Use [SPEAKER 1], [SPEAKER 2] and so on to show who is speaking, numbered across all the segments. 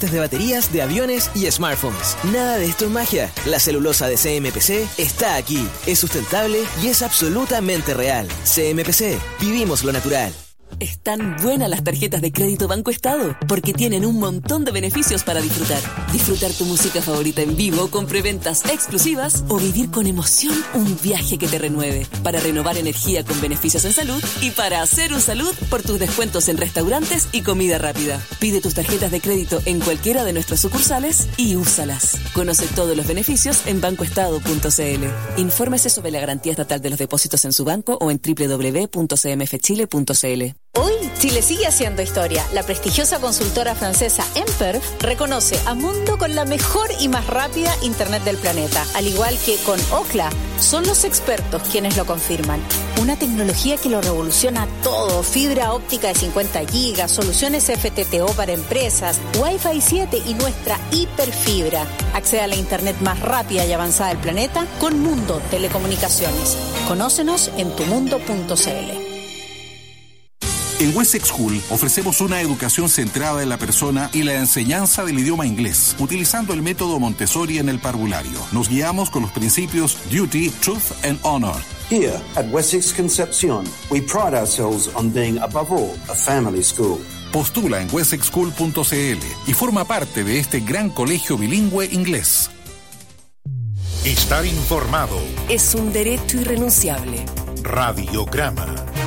[SPEAKER 1] de baterías de aviones y smartphones. Nada de esto es magia. La celulosa de CMPC está aquí. Es sustentable y es absolutamente real. CMPC. Vivimos lo natural.
[SPEAKER 2] Están buenas las tarjetas de crédito Banco Estado porque tienen un montón de beneficios para disfrutar. Disfrutar tu música favorita en vivo con preventas exclusivas o vivir con emoción un viaje que te renueve. Para renovar energía con beneficios en salud y para hacer un salud por tus descuentos en restaurantes y comida rápida. Pide tus tarjetas de crédito en cualquiera de nuestras sucursales y úsalas. Conoce todos los beneficios en bancoestado.cl. Infórmese sobre la garantía estatal de los depósitos en su banco o en www.cmfchile.cl.
[SPEAKER 3] Hoy, Chile sigue haciendo historia. La prestigiosa consultora francesa Emperf reconoce a Mundo con la mejor y más rápida Internet del planeta. Al igual que con Ookla, son los expertos quienes lo confirman. Una tecnología que lo revoluciona todo. Fibra óptica de 50 gigas, soluciones FTTO para empresas, Wi-Fi 7 y nuestra hiperfibra. Accede a la Internet más rápida y avanzada del planeta con Mundo Telecomunicaciones. Conócenos en tumundo.cl.
[SPEAKER 4] En Wessex School ofrecemos una educación centrada en la persona y la enseñanza del idioma inglés, utilizando el método Montessori en el parvulario. Nos guiamos con los principios Duty, Truth and Honor.
[SPEAKER 5] Here at Wessex Concepcion, we pride ourselves on being, above all, a family school.
[SPEAKER 4] Postula en wessexschool.cl y forma parte de este gran colegio bilingüe inglés.
[SPEAKER 6] Estar informado
[SPEAKER 2] es un derecho irrenunciable.
[SPEAKER 6] Radiograma.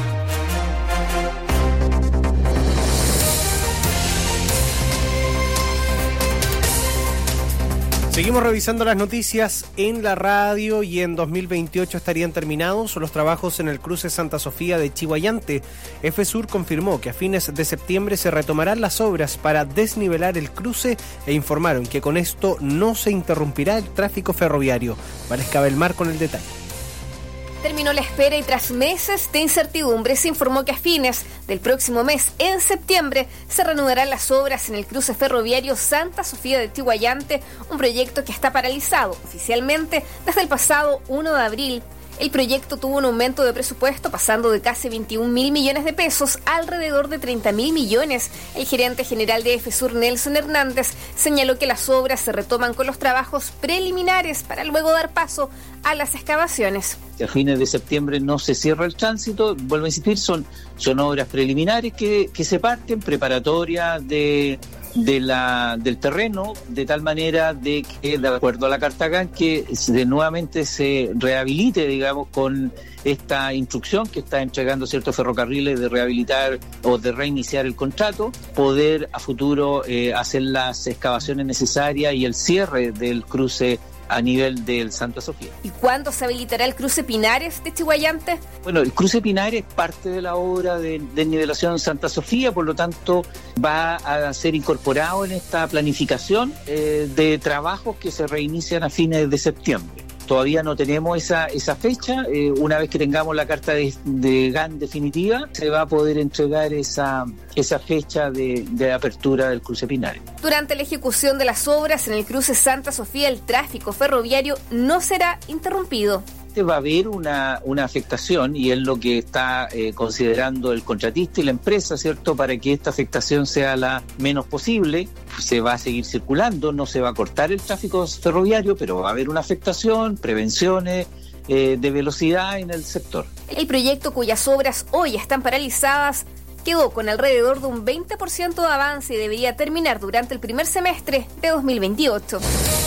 [SPEAKER 7] Seguimos revisando las noticias en la radio y en 2028 estarían terminados los trabajos en el cruce Santa Sofía de Chiguayante. FSUR confirmó que a fines de septiembre se retomarán las obras para desnivelar el cruce e informaron que con esto no se interrumpirá el tráfico ferroviario. Valesca Belmar con el detalle.
[SPEAKER 8] Terminó la espera y tras meses de incertidumbre se informó que a fines del próximo mes, en septiembre, se reanudarán las obras en el cruce ferroviario Santa Sofía de Chiguayante, un proyecto que está paralizado oficialmente desde el pasado 1 de abril. El proyecto tuvo un aumento de presupuesto pasando de casi 21.000 millones de pesos a alrededor de 30.000 millones. El gerente general de FSUR, Nelson Hernández, señaló que las obras se retoman con los trabajos preliminares para luego dar paso a las excavaciones.
[SPEAKER 9] A fines de septiembre no se cierra el tránsito, vuelvo a insistir, son obras preliminares que se parten, preparatorias del terreno, de tal manera de que, de acuerdo a la Carta GAN, que nuevamente se rehabilite, digamos, con esta instrucción que está entregando ciertos ferrocarriles de rehabilitar o de reiniciar el contrato, poder a futuro hacer las excavaciones necesarias y el cierre del cruce a nivel del Santa Sofía.
[SPEAKER 8] ¿Y cuándo se habilitará el cruce Pinares de Chiguayante?
[SPEAKER 9] Bueno, el cruce Pinares es parte de la obra de nivelación Santa Sofía, por lo tanto va a ser incorporado en esta planificación de trabajos que se reinician a fines de septiembre. Todavía no tenemos esa fecha. Una vez que tengamos la carta de GAN definitiva, se va a poder entregar esa fecha de apertura del cruce Pinares.
[SPEAKER 8] Durante la ejecución de las obras en el cruce Santa Sofía, el tráfico ferroviario no será interrumpido.
[SPEAKER 9] Va a haber una afectación y es lo que está considerando el contratista y la empresa, ¿cierto? Para que esta afectación sea la menos posible. Se va a seguir circulando, no se va a cortar el tráfico ferroviario, pero va a haber una afectación, prevenciones de velocidad en el sector.
[SPEAKER 8] El proyecto, cuyas obras hoy están paralizadas, quedó con alrededor de un 20% de avance y debería terminar durante el primer semestre de 2028.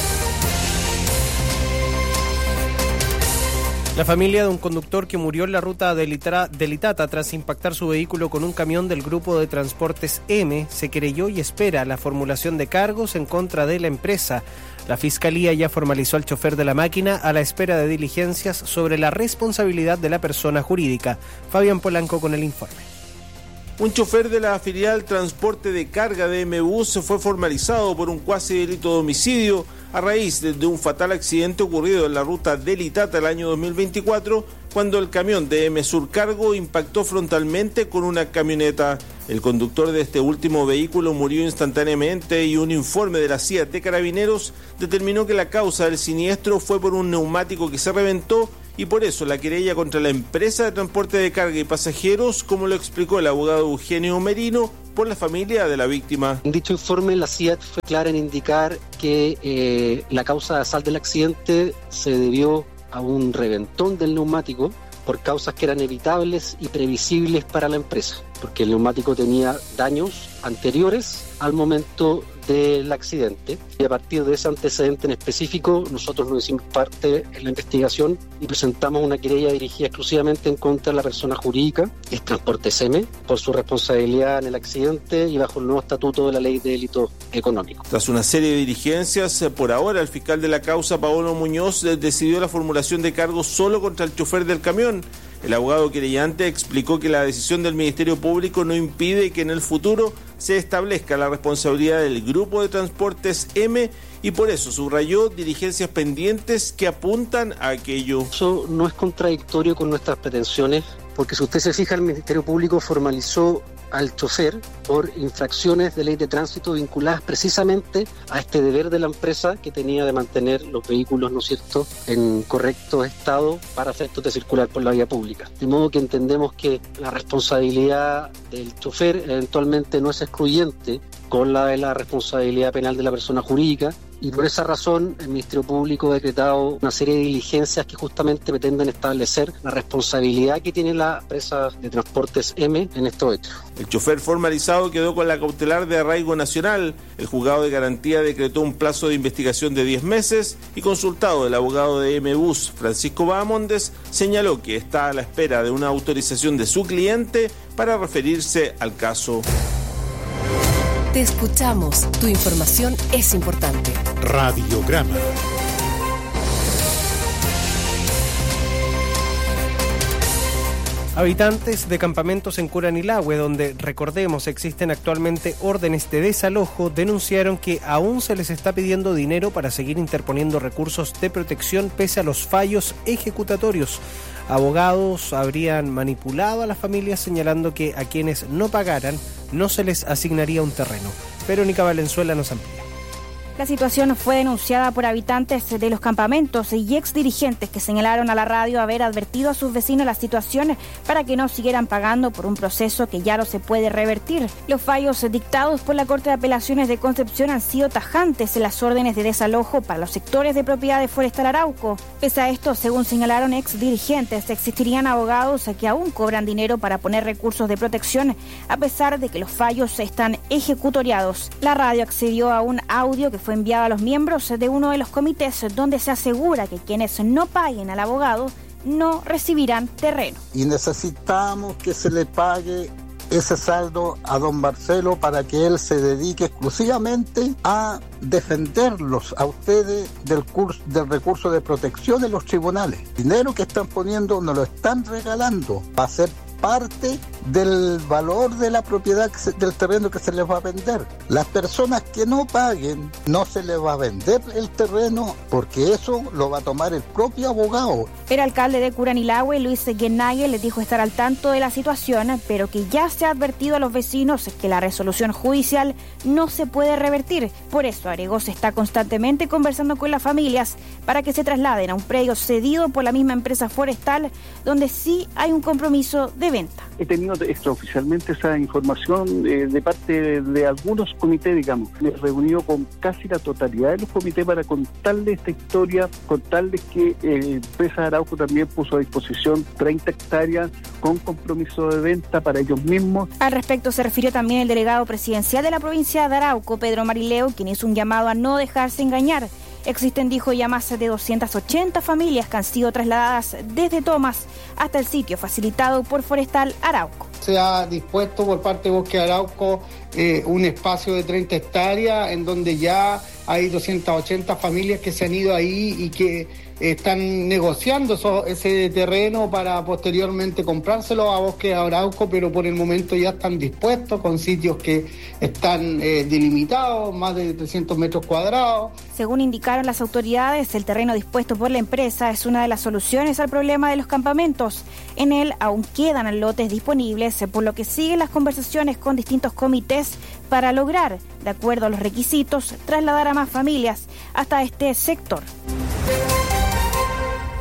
[SPEAKER 7] La familia de un conductor que murió en la ruta del Itata tras impactar su vehículo con un camión del grupo de transportes M se querelló y espera la formulación de cargos en contra de la empresa. La Fiscalía ya formalizó al chofer de la máquina a la espera de diligencias sobre la responsabilidad de la persona jurídica. Fabián Polanco con el informe.
[SPEAKER 10] Un chofer de la filial Transporte de Carga de M-Bus fue formalizado por un cuasi delito de homicidio a raíz de un fatal accidente ocurrido en la ruta del Itata el año 2024, cuando el camión de M-Sur Cargo impactó frontalmente con una camioneta. El conductor de este último vehículo murió instantáneamente y un informe de la CIAT de Carabineros determinó que la causa del siniestro fue por un neumático que se reventó y por eso la querella contra la empresa de transporte de carga y pasajeros, como lo explicó el abogado Eugenio Merino, por la familia de la víctima.
[SPEAKER 11] En dicho informe, la CIAT fue clara en indicar que la causa de asal del accidente se debió a un reventón del neumático por causas que eran evitables y previsibles para la empresa, porque el neumático tenía daños anteriores al momento del accidente, y a partir de ese antecedente en específico nosotros nos hicimos parte en la investigación y presentamos una querella dirigida exclusivamente en contra de la persona jurídica, que es Transportes M, por su responsabilidad en el accidente y bajo el nuevo estatuto de la Ley de Delitos Económicos.
[SPEAKER 10] Tras una serie de diligencias, por ahora el fiscal de la causa, Paolo Muñoz, decidió la formulación de cargos solo contra el chofer del camión. El abogado querellante explicó que la decisión del Ministerio Público no impide que en el futuro se establezca la responsabilidad del grupo de Transportes M y por eso subrayó diligencias pendientes que apuntan a aquello.
[SPEAKER 11] Eso no es contradictorio con nuestras pretensiones, porque si usted se fija, el Ministerio Público formalizó al chofer por infracciones de ley de tránsito vinculadas precisamente a este deber de la empresa que tenía de mantener los vehículos, ¿no es cierto?, en correcto estado para efectos de circular por la vía pública. De modo que entendemos que la responsabilidad del chofer eventualmente no es excluyente con la de la responsabilidad penal de la persona jurídica, y por esa razón el Ministerio Público ha decretado una serie de diligencias que justamente pretenden establecer la responsabilidad que tiene la empresa de Transportes M en estos hechos.
[SPEAKER 10] El chofer formalizado quedó con la cautelar de arraigo nacional. El juzgado de garantía decretó un plazo de investigación de 10 meses y, consultado el abogado de M-Bus, Francisco Bahamondes, señaló que está a la espera de una autorización de su cliente para referirse al caso.
[SPEAKER 12] Te escuchamos. Tu información es importante.
[SPEAKER 6] Radiograma.
[SPEAKER 7] Habitantes de campamentos en Curanilahue, donde, recordemos, existen actualmente órdenes de desalojo, denunciaron que aún se les está pidiendo dinero para seguir interponiendo recursos de protección pese a los fallos ejecutatorios. Abogados habrían manipulado a las familias señalando que a quienes no pagaran no se les asignaría un terreno. Verónica Valenzuela nos amplía.
[SPEAKER 13] La situación fue denunciada por habitantes de los campamentos y exdirigentes que señalaron a la radio haber advertido a sus vecinos la situación para que no siguieran pagando por un proceso que ya no se puede revertir. Los fallos dictados por la Corte de Apelaciones de Concepción han sido tajantes en las órdenes de desalojo para los sectores de propiedad de Forestal Arauco. Pese a esto, según señalaron exdirigentes, existirían abogados que aún cobran dinero para poner recursos de protección a pesar de que los fallos están ejecutoriados. La radio accedió a un audio que fue enviado a los miembros de uno de los comités donde se asegura que quienes no paguen al abogado no recibirán terreno.
[SPEAKER 14] Y necesitamos que se le pague ese saldo a don Marcelo para que él se dedique exclusivamente a defenderlos a ustedes del recurso de protección en los tribunales. El dinero que están poniendo nos lo están regalando. Va a ser parte del valor de la propiedad del terreno que se les va a vender. Las personas que no paguen, no se les va a vender el terreno porque eso lo va a tomar el propio abogado.
[SPEAKER 13] El alcalde de Curanilahue, Luis Guenagel, les dijo estar al tanto de la situación, pero que ya se ha advertido a los vecinos que la resolución judicial no se puede revertir. Por eso, agregó, se está constantemente conversando con las familias para que se trasladen a un predio cedido por la misma empresa forestal, donde sí hay un compromiso de venta.
[SPEAKER 15] He tenido extraoficialmente esa información de parte de algunos comités, digamos. Me he reunido con casi la totalidad de los comités para contarles esta historia, contarles que Empresa Arauco también puso a disposición 30 hectáreas con compromiso de venta para ellos mismos.
[SPEAKER 13] Al respecto se refirió también el delegado presidencial de la provincia de Arauco, Pedro Marileo, quien hizo un llamado a no dejarse engañar. Existen, dijo, ya más de 280 familias que han sido trasladadas desde Tomas hasta el sitio facilitado por Forestal Arauco.
[SPEAKER 16] Se ha dispuesto por parte de Bosque Arauco un espacio de 30 hectáreas en donde ya hay 280 familias que se han ido ahí y que están negociando ese terreno para posteriormente comprárselo a Bosque Arauco, pero por el momento ya están dispuestos con sitios que están delimitados, más de 300 metros cuadrados.
[SPEAKER 13] Según indicaron las autoridades, el terreno dispuesto por la empresa es una de las soluciones al problema de los campamentos. En él aún quedan lotes disponibles, por lo que siguen las conversaciones con distintos comités para lograr, de acuerdo a los requisitos, trasladar a más familias hasta este sector.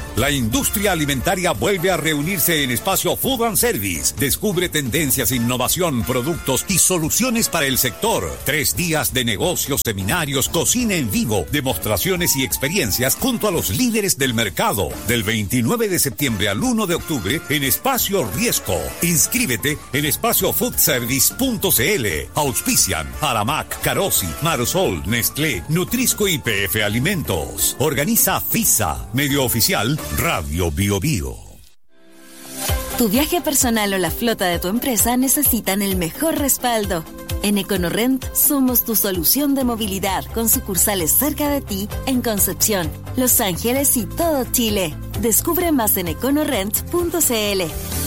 [SPEAKER 17] La industria alimentaria vuelve a reunirse en Espacio Food and Service. Descubre tendencias, innovación, productos y soluciones para el sector. 3 días de negocios, seminarios, cocina en vivo, demostraciones y experiencias junto a los líderes del mercado. Del 29 de septiembre al 1 de octubre en Espacio Riesco. Inscríbete en espaciofoodservice.cl. Auspician Aramac, Carosi, Marsol, Nestlé, Nutrisco y PF Alimentos. Organiza FISA. Medio oficial Radio Bio Bio.
[SPEAKER 18] Tu viaje personal o la flota de tu empresa necesitan el mejor respaldo. En EconoRent somos tu solución de movilidad con sucursales cerca de ti en Concepción, Los Ángeles y todo Chile. Descubre más en econorent.cl.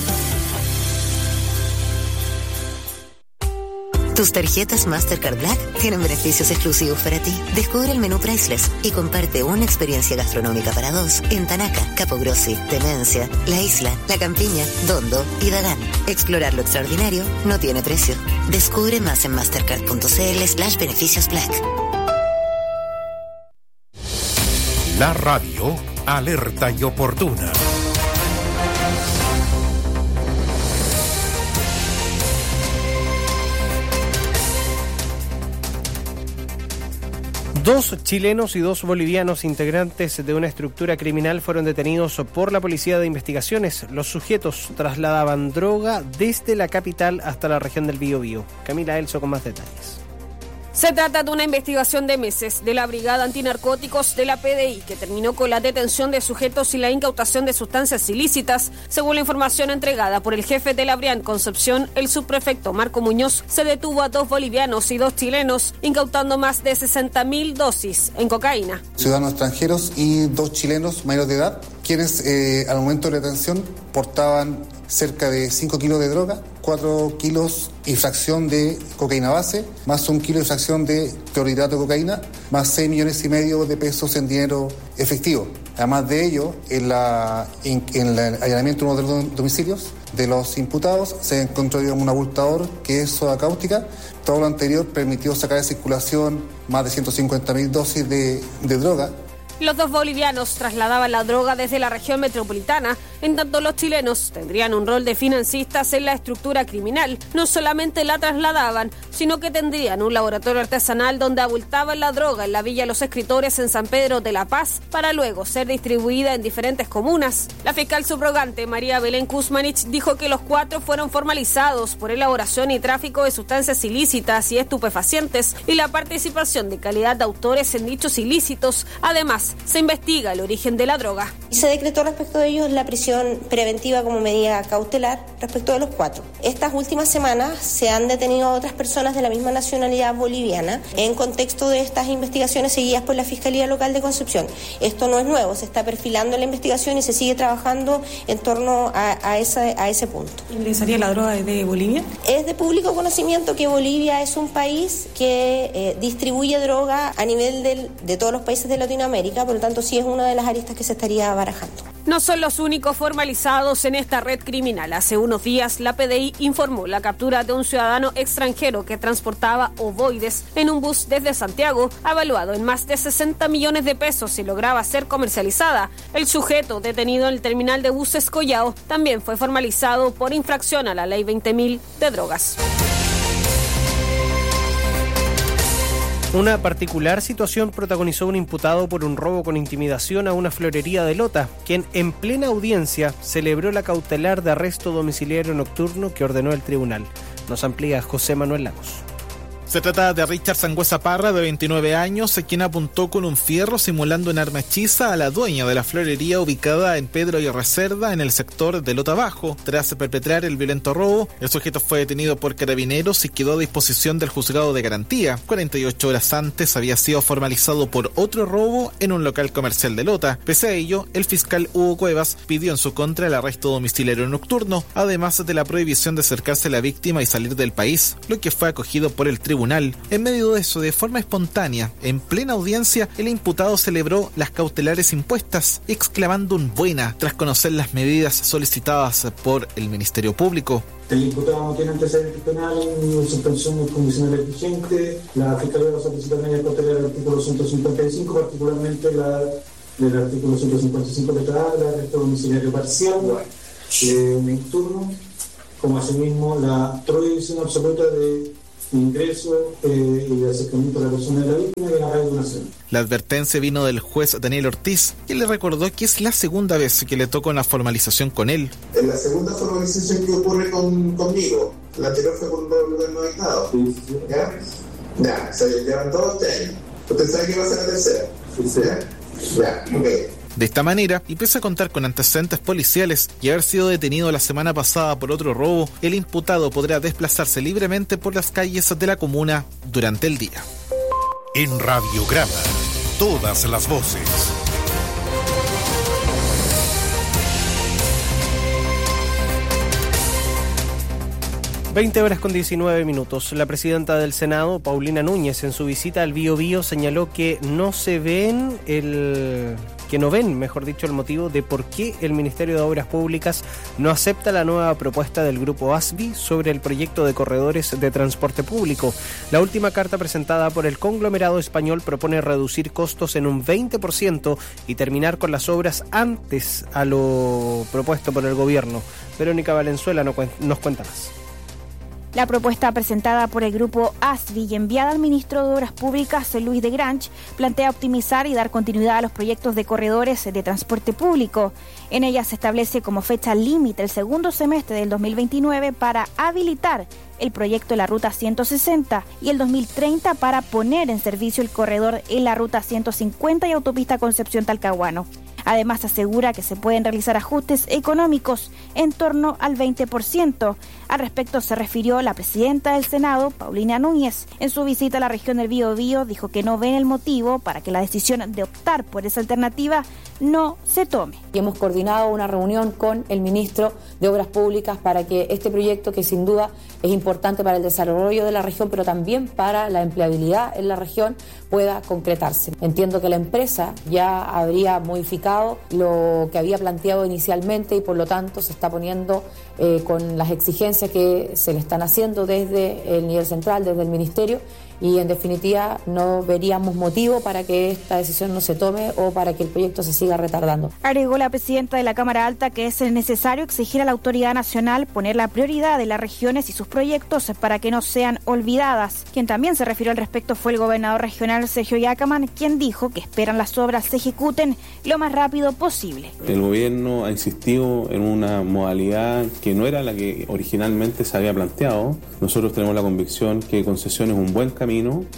[SPEAKER 19] Tus tarjetas Mastercard Black tienen beneficios exclusivos para ti. Descubre el menú Priceless y comparte una experiencia gastronómica para 2 en Tanaca, Capogrossi, Temencia, La Isla, La Campiña, Dondo y Dagán. Explorar lo extraordinario no tiene precio. Descubre más en mastercard.cl/beneficios Black.
[SPEAKER 6] La radio alerta y oportuna.
[SPEAKER 7] Dos chilenos y 2 bolivianos integrantes de una estructura criminal fueron detenidos por la Policía de Investigaciones. Los sujetos trasladaban droga desde la capital hasta la región del Biobío. Camila Elso con más detalles.
[SPEAKER 20] Se trata de una investigación de meses de la Brigada Antinarcóticos de la PDI que terminó con la detención de sujetos y la incautación de sustancias ilícitas. Según la información entregada por el jefe de la BRIAN Concepción, el subprefecto Marco Muñoz, se detuvo a 2 bolivianos y 2 chilenos, incautando más de 60.000 dosis en cocaína.
[SPEAKER 21] Ciudadanos extranjeros y 2 chilenos mayores de edad, quienes al momento de la detención portaban cerca de 5 kilos de droga, 4 kilos y fracción de cocaína base, más 1 kilo y fracción de clorhidrato de cocaína, más 6,5 millones de pesos en dinero efectivo. Además de ello, en el allanamiento de uno de los domicilios de los imputados se encontró un abultador que es soda cáustica. Todo lo anterior permitió sacar de circulación más de 150.000 dosis de droga.
[SPEAKER 20] Los 2 bolivianos trasladaban la droga desde la región metropolitana, en tanto los chilenos tendrían un rol de financistas en la estructura criminal. No solamente la trasladaban, sino que tendrían un laboratorio artesanal donde abultaban la droga en la Villa Los Escritores en San Pedro de la Paz, para luego ser distribuida en diferentes comunas. La fiscal subrogante María Belén Kuzmanich dijo que los 4 fueron formalizados por elaboración y tráfico de sustancias ilícitas y estupefacientes y la participación de calidad de autores en dichos ilícitos. Además, se investiga el origen de la droga.
[SPEAKER 22] Se decretó respecto de ellos la prisión preventiva como medida cautelar respecto de los 4. Estas últimas semanas se han detenido a otras personas de la misma nacionalidad boliviana en contexto de estas investigaciones seguidas por la Fiscalía Local de Concepción. Esto no es nuevo, se está perfilando la investigación y se sigue trabajando en torno a ese punto.
[SPEAKER 20] ¿Ingresaría la droga de Bolivia?
[SPEAKER 22] Es de público conocimiento que Bolivia es un país que distribuye droga a nivel de todos los países de Latinoamérica. Por lo tanto, sí es una de las aristas que se estaría barajando.
[SPEAKER 20] No son los únicos formalizados en esta red criminal. Hace unos días, la PDI informó la captura de un ciudadano extranjero que transportaba ovoides en un bus desde Santiago, avaluado en más de 60 millones de pesos y lograba ser comercializada. El sujeto detenido en el terminal de buses Collao también fue formalizado por infracción a la Ley 20.000 de drogas.
[SPEAKER 7] Una particular situación protagonizó un imputado por un robo con intimidación a una florería de Lota, quien en plena audiencia celebró la cautelar de arresto domiciliario nocturno que ordenó el tribunal. Nos amplía José Manuel Lagos.
[SPEAKER 23] Se trata de Richard Sangüesa Parra, de 29 años, quien apuntó con un fierro simulando un arma hechiza a la dueña de la florería ubicada en Pedro y Reserva, en el sector de Lota Bajo. Tras perpetrar el violento robo, el sujeto fue detenido por carabineros y quedó a disposición del juzgado de garantía. 48 horas antes había sido formalizado por otro robo en un local comercial de Lota. Pese a ello, el fiscal Hugo Cuevas pidió en su contra el arresto domiciliario nocturno, además de la prohibición de acercarse a la víctima y salir del país, lo que fue acogido por el tribunal. En medio de eso, de forma espontánea, en plena audiencia, el imputado celebró las cautelares impuestas, exclamando un buena tras conocer las medidas solicitadas por el Ministerio Público.
[SPEAKER 24] El imputado no tiene antecedentes penales ni suspensión condicional vigente. La Fiscalía va a solicitar medidas cautelares del artículo 155, particularmente la del artículo 155 letra A, el arresto domiciliario parcial nocturno, como asimismo la prohibición absoluta de ingreso y de acercamiento a la persona de la víctima y la readunación.
[SPEAKER 23] La advertencia vino del juez Daniel Ortiz, quien le recordó que es la segunda vez que le toca una formalización con él.
[SPEAKER 1] Es la segunda formalización que ocurre conmigo. La anterior fue con los gobiernos de Estado. ¿Ya? Se llevan 2 años. ¿Usted sabe que va a ser la tercera? Ya, ok.
[SPEAKER 23] De esta manera, y pese a contar con antecedentes policiales y haber sido detenido la semana pasada por otro robo, el imputado podrá desplazarse libremente por las calles de la comuna durante el día.
[SPEAKER 6] En Radiograma, todas las voces.
[SPEAKER 7] (20:19). La presidenta del Senado, Paulina Núñez, en su visita al Biobío señaló que no ven el motivo de por qué el Ministerio de Obras Públicas no acepta la nueva propuesta del grupo ASBI sobre el proyecto de corredores de transporte público. La última carta presentada por el conglomerado español propone reducir costos en un 20% y terminar con las obras antes a lo propuesto por el gobierno. Verónica Valenzuela nos cuenta más.
[SPEAKER 13] La propuesta presentada por el grupo ASBI y enviada al ministro de Obras Públicas, Luis de Grange, plantea optimizar y dar continuidad a los proyectos de corredores de transporte público. En ella se establece como fecha límite el segundo semestre del 2029 para habilitar el proyecto de la Ruta 160 y el 2030 para poner en servicio el corredor en la Ruta 150 y Autopista Concepción-Talcahuano. Además, asegura que se pueden realizar ajustes económicos en torno al 20%. Al respecto se refirió la presidenta del Senado, Paulina Núñez. En su visita a la región del Biobío dijo que no ven el motivo para que la decisión de optar por esa alternativa no se tome.
[SPEAKER 3] Y hemos coordinado una reunión con el ministro de Obras Públicas para que este proyecto, que sin duda es importante para el desarrollo de la región, pero también para la empleabilidad en la región, pueda concretarse. Entiendo que la empresa ya habría modificado lo que había planteado inicialmente y por lo tanto se está poniendo con las exigencias que se le están haciendo desde el nivel central, desde el ministerio, y en definitiva no veríamos motivo para que esta decisión no se tome o para que el proyecto se siga retardando.
[SPEAKER 13] Agregó la presidenta de la Cámara Alta que es necesario exigir a la autoridad nacional poner la prioridad de las regiones y sus proyectos para que no sean olvidadas. Quien también se refirió al respecto fue el gobernador regional Sergio Yacaman, quien dijo que esperan las obras se ejecuten lo más rápido posible.
[SPEAKER 4] El gobierno ha insistido en una modalidad que no era la que originalmente se había planteado. Nosotros tenemos la convicción que concesión es un buen camino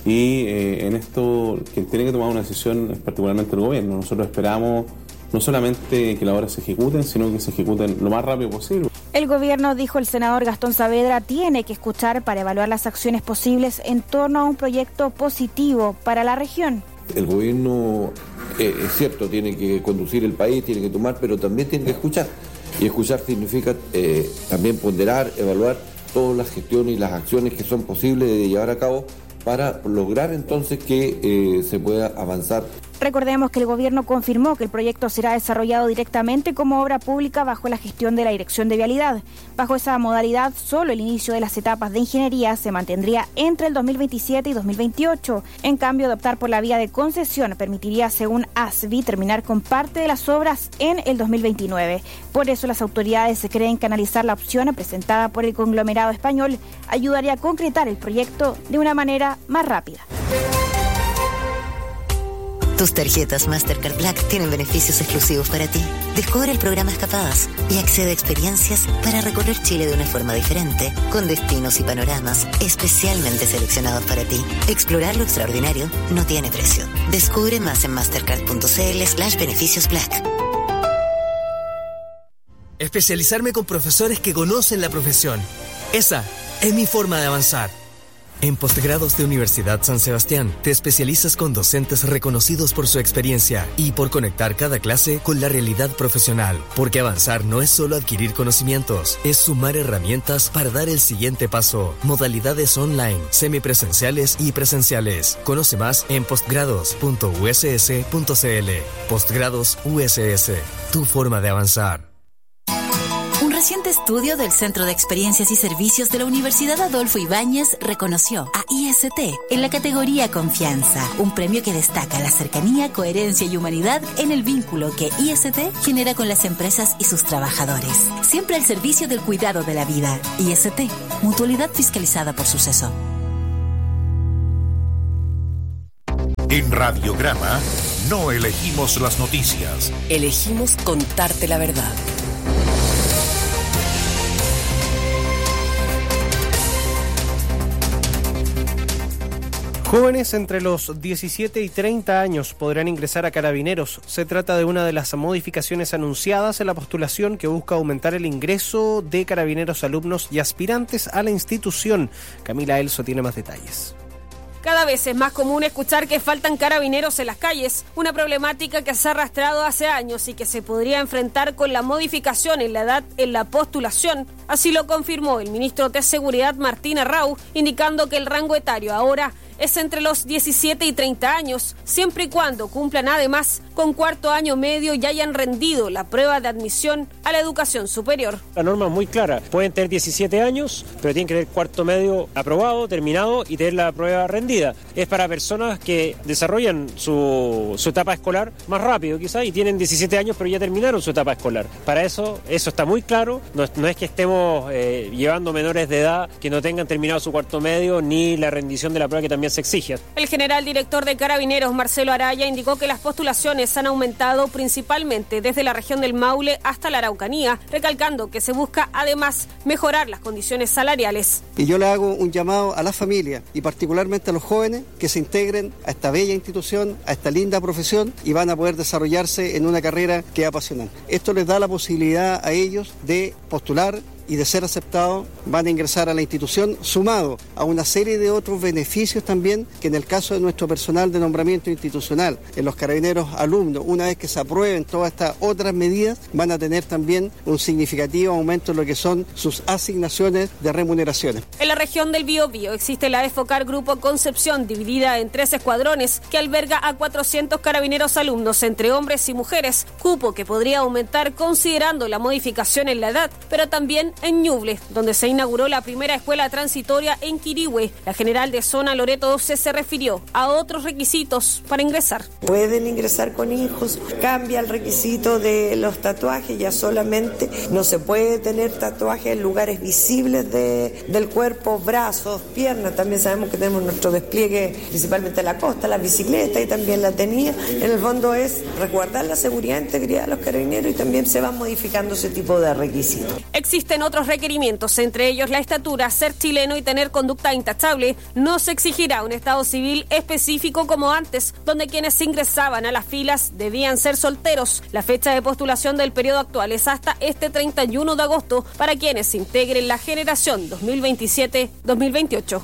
[SPEAKER 4] y en esto quien tiene que tomar una decisión es particularmente el gobierno. Nosotros esperamos no solamente que las obras se ejecuten, sino que se ejecuten lo más rápido posible.
[SPEAKER 13] El gobierno, dijo el senador Gastón Saavedra, tiene que escuchar para evaluar las acciones posibles en torno a un proyecto positivo para la región.
[SPEAKER 5] El gobierno, es cierto, tiene que conducir el país, tiene que tomar, pero también tiene que escuchar. Y escuchar significa también ponderar, evaluar todas las gestiones y las acciones que son posibles de llevar a cabo para lograr entonces que se pueda avanzar.
[SPEAKER 13] Recordemos que el gobierno confirmó que el proyecto será desarrollado directamente como obra pública bajo la gestión de la Dirección de Vialidad. Bajo esa modalidad, solo el inicio de las etapas de ingeniería se mantendría entre el 2027 y 2028. En cambio, de optar por la vía de concesión permitiría, según ASBI, terminar con parte de las obras en el 2029. Por eso las autoridades creen que analizar la opción presentada por el conglomerado español ayudaría a concretar el proyecto de una manera más rápida.
[SPEAKER 19] Tus tarjetas Mastercard Black tienen beneficios exclusivos para ti. Descubre el programa Escapadas y accede a experiencias para recorrer Chile de una forma diferente, con destinos y panoramas especialmente seleccionados para ti. Explorar lo extraordinario no tiene precio. Descubre más en mastercard.cl/beneficios Black.
[SPEAKER 25] Especializarme con profesores que conocen la profesión. Esa es mi forma de avanzar. En Postgrados de Universidad San Sebastián, te especializas con docentes reconocidos por su experiencia y por conectar cada clase con la realidad profesional. Porque avanzar no es solo adquirir conocimientos, es sumar herramientas para dar el siguiente paso. Modalidades online, semipresenciales y presenciales. Conoce más en postgrados.uss.cl. Postgrados USS, tu forma de avanzar.
[SPEAKER 18] reciente estudio del Centro de Experiencias y Servicios de la Universidad Adolfo Ibáñez reconoció a IST en la categoría Confianza, un premio que destaca la cercanía, coherencia y humanidad en el vínculo que IST genera con las empresas y sus trabajadores. Siempre al servicio del cuidado de la vida. IST, mutualidad fiscalizada por Suceso.
[SPEAKER 6] En Radiograma no elegimos las noticias.
[SPEAKER 25] Elegimos contarte la verdad.
[SPEAKER 7] Jóvenes entre los 17 y 30 años podrán ingresar a Carabineros. Se trata de una de las modificaciones anunciadas en la postulación que busca aumentar el ingreso de carabineros alumnos y aspirantes a la institución. Camila Elso tiene más detalles.
[SPEAKER 20] Cada vez es más común escuchar que faltan carabineros en las calles, una problemática que se ha arrastrado hace años y que se podría enfrentar con la modificación en la edad en la postulación. Así lo confirmó el ministro de Seguridad Martín Arrau, indicando que el rango etario ahora es entre los 17 y 30 años, siempre y cuando cumplan además con cuarto año medio y hayan rendido la prueba de admisión a la educación superior.
[SPEAKER 2] La norma es muy clara, pueden tener 17 años, pero tienen que tener cuarto medio aprobado, terminado y tener la prueba rendida. Es para personas que desarrollan su etapa escolar más rápido quizás y tienen 17 años pero ya terminaron su etapa escolar. Para eso está muy claro, no es que estemos llevando menores de edad que no tengan terminado su cuarto medio ni la rendición de la prueba que también se exige.
[SPEAKER 20] El general director de Carabineros, Marcelo Araya, indicó que las postulaciones han aumentado principalmente desde la región del Maule hasta la Araucanía, recalcando que se busca además mejorar las condiciones salariales.
[SPEAKER 8] Y yo le hago un llamado a las familias y particularmente a los jóvenes que se integren a esta bella institución, a esta linda profesión y van a poder desarrollarse en una carrera que es apasionante. Esto les da la posibilidad a ellos de postular y de ser aceptados van a ingresar a la institución, sumado a una serie de otros beneficios también que en el caso de nuestro personal de nombramiento institucional, en los carabineros alumnos, una vez que se aprueben todas estas otras medidas, van a tener también un significativo aumento en lo que son sus asignaciones de remuneraciones.
[SPEAKER 20] En la región del Biobío existe la EFOCAR Grupo Concepción, dividida en 3 escuadrones, que alberga a 400 carabineros alumnos entre hombres y mujeres, cupo que podría aumentar considerando la modificación en la edad, pero también en Ñuble, donde se inauguró la primera escuela transitoria en Quirihue. La general de zona Loreto 12 se refirió a otros requisitos para ingresar.
[SPEAKER 9] Pueden ingresar con hijos, cambia el requisito de los tatuajes, ya solamente no se puede tener tatuajes en lugares visibles del cuerpo, brazos, piernas. También sabemos que tenemos nuestro despliegue principalmente en la costa, la bicicleta y también la tenía. En el fondo es resguardar la seguridad e integridad de los carabineros y también se van modificando ese tipo de requisitos.
[SPEAKER 20] Existen otros requerimientos, entre ellos la estatura, ser chileno y tener conducta intachable. No se exigirá un estado civil específico como antes, donde quienes ingresaban a las filas debían ser solteros. La fecha de postulación del periodo actual es hasta este 31 de agosto para quienes integren la generación 2027-2028.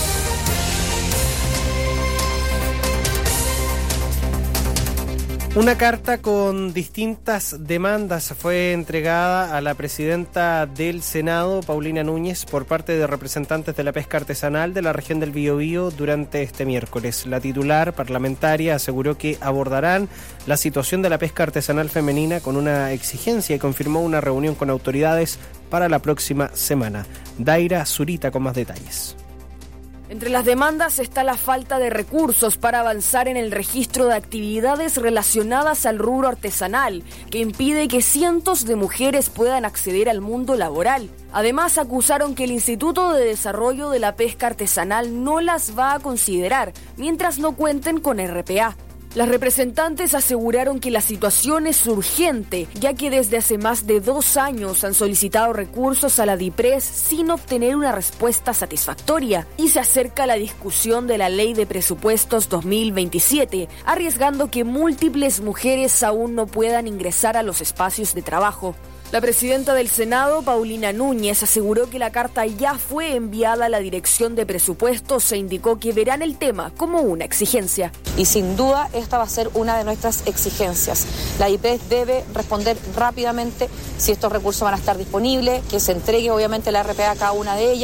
[SPEAKER 7] Una carta con distintas demandas fue entregada a la presidenta del Senado, Paulina Núñez, por parte de representantes de la pesca artesanal de la región del Biobío durante este miércoles. La titular parlamentaria aseguró que abordarán la situación de la pesca artesanal femenina con una exigencia y confirmó una reunión con autoridades para la próxima semana. Daira Zurita con más detalles.
[SPEAKER 10] Entre las demandas está la falta de recursos para avanzar en el registro de actividades relacionadas al rubro artesanal, que impide que cientos de mujeres puedan acceder al mundo laboral. Además, acusaron que el Instituto de Desarrollo de la Pesca Artesanal no las va a considerar mientras no cuenten con RPA. Las representantes aseguraron que la situación es urgente, ya que desde hace más de 2 años han solicitado recursos a la DIPRES sin obtener una respuesta satisfactoria, y se acerca la discusión de la Ley de Presupuestos 2027, arriesgando que múltiples mujeres aún no puedan ingresar a los espacios de trabajo. La presidenta del Senado, Paulina Núñez, aseguró que la carta ya fue enviada a la Dirección de Presupuestos e indicó que verán el tema como una exigencia.
[SPEAKER 3] Y sin duda esta va a ser una de nuestras exigencias. La DIPRES debe responder rápidamente si estos recursos van a estar disponibles, que se entregue obviamente la RPA a cada una de ellas,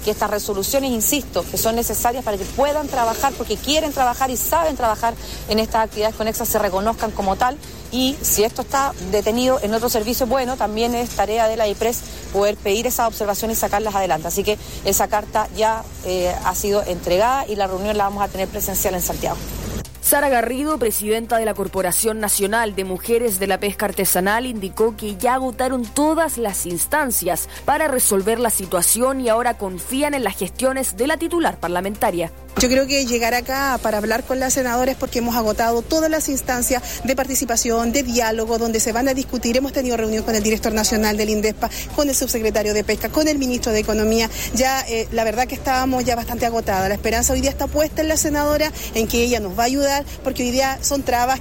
[SPEAKER 3] que estas resoluciones, insisto, que son necesarias para que puedan trabajar, porque quieren trabajar y saben trabajar en estas actividades conexas, se reconozcan como tal. Y si esto está detenido en otro servicio, bueno, también es tarea de la IPRES poder pedir esas observaciones y sacarlas adelante. Así que esa carta ya ha sido entregada y la reunión la vamos a tener presencial en Santiago.
[SPEAKER 10] Sara Garrido, presidenta de la Corporación Nacional de Mujeres de la Pesca Artesanal, indicó que ya agotaron todas las instancias para resolver la situación y ahora confían en las gestiones de la titular parlamentaria.
[SPEAKER 11] Yo creo que llegar acá para hablar con las senadoras porque hemos agotado todas las instancias de participación, de diálogo, donde se van a discutir. Hemos tenido reunión con el director nacional del INDESPA, con el subsecretario de Pesca, con el ministro de Economía. Ya la verdad que estábamos ya bastante agotadas. La esperanza hoy día está puesta en la senadora, en que ella nos va a ayudar, porque hoy día son trabas